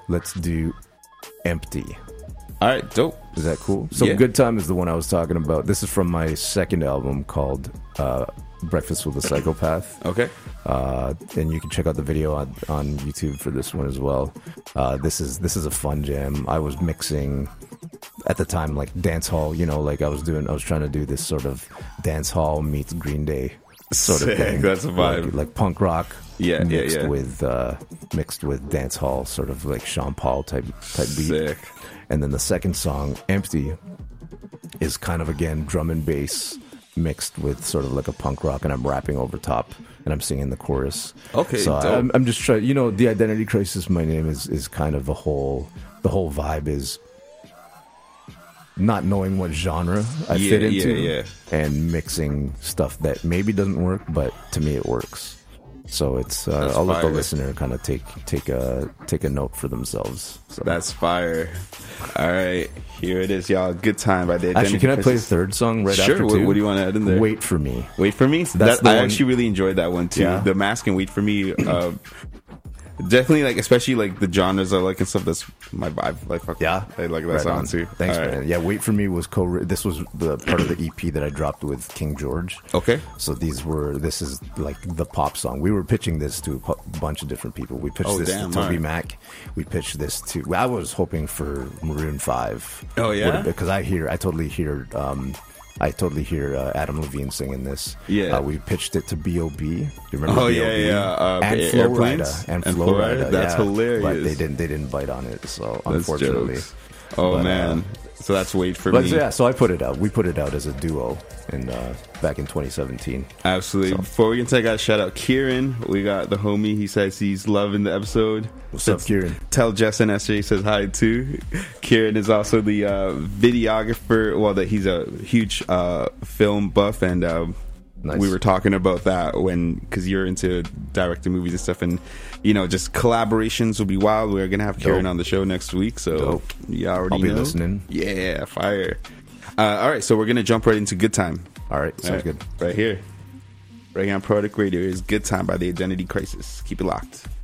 let's do Empty. All right, dope. Is that cool? So Yeah. Good Time is the one I was talking about. This is from my second album called Breakfast with a Psychopath. Okay. And you can check out the video on YouTube for this one as well. This is a fun jam. I was mixing at the time like dance hall, you know, like I was trying to do this sort of dance hall meets Green Day sort of Sick, thing. that's a vibe. Like punk rock. Yeah, mixed yeah. with dance hall, sort of like Sean Paul type beat. Sick. And then the second song, Empty, is kind of again drum and bass mixed with sort of like a punk rock, and I'm rapping over top and I'm singing the chorus. Okay, so dope. I'm just trying. You know, the Identity Crisis, my name is kind of the whole vibe is not knowing what genre I fit into and mixing stuff that maybe doesn't work, but to me it works. So it's I'll let the listener kind of take a note for themselves. So. That's fire. All right, here it is, y'all. Good Time by the Identity Actually, can I play a Crisis. third song right Sure. after too? What do you want to add in there? Wait for Me. Wait for Me. That's the I one- actually really enjoyed that one too. Yeah. The Mask and Wait for Me. Definitely, like, especially like the genres I like and stuff. That's my vibe. Like, fuck Yeah, I like that right song on. too. Thanks, All right. man. Yeah, Wait for Me was this was the part of the EP that I dropped with King George. Okay. So this is like the pop song. We were pitching this to a bunch of different people. We pitched this damn, to Toby alright. Mac. We pitched this to. I was hoping for Maroon 5. Oh, yeah? Because I totally hear Adam Levine singing this. Yeah. We pitched it to B.O.B. You remember Oh, B.O.B.? yeah. And Airplanes? Florida. And And Florida. Florida? That's yeah. hilarious. But they didn't bite on it. So That's unfortunately. jokes. Oh, But, man. So that's Wait for But Me. yeah, so I put it out. We put it out as a duo back in 2017. Absolutely. So- Before we can take out, shout out Kieran. We got the homie. He says he's loving the episode. What's up, Kieran? Tell Jess and SJ says hi too. Kieran is also the videographer. Well, that he's a huge film buff, and Nice. we were talking about that because you're into directing movies and stuff, and just collaborations will be wild. We're gonna have Kieran Dope. on the show next week, so Dope. you already I'll be know. listening. Yeah, fire. All right, so we're gonna jump right into Good Time. All right, sounds All right, good. right here on Product Radio is Good Time by the Identity Crisis. Keep it locked.